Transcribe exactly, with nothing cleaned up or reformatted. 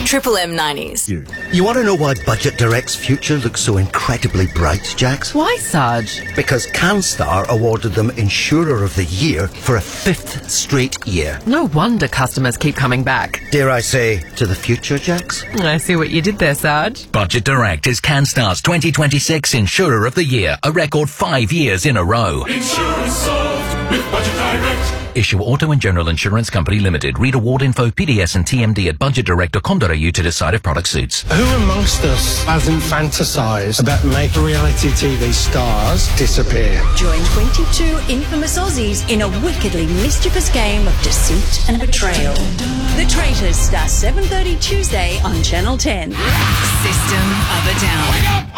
Triple M nineties. You, you want to know why Budget Direct's future looks so incredibly bright, Jax? Why, Sarge? Because CanStar awarded them Insurer of the Year for a fifth straight year. No wonder customers keep coming back. Dare I say, to the future, Jax? I see what you did there, Sarge. Budget Direct is CanStar's twenty twenty-six Insurer of the Year, a record five years in a row. Insurance solved with Budget Direct. Issue Auto and General Insurance Company Limited. Read award info, P D S and T M D at budget direct dot com dot a u to decide if product suits. Who amongst us hasn't fantasised about making reality T V stars disappear? Join twenty-two infamous Aussies in a wickedly mischievous game of deceit and betrayal. The Traitors start seven thirty Tuesday on Channel ten. System of a Down.